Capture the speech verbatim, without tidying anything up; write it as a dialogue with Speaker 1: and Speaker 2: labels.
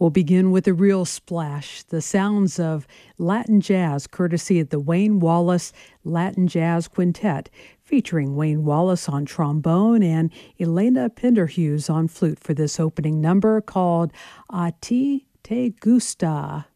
Speaker 1: We'll begin with a real splash, the sounds of Latin jazz, courtesy of the Wayne Wallace Latin Jazz Quintet, featuring Wayne Wallace on trombone and Elena Penderhughes on flute for this opening number called A Ti Te Gusta.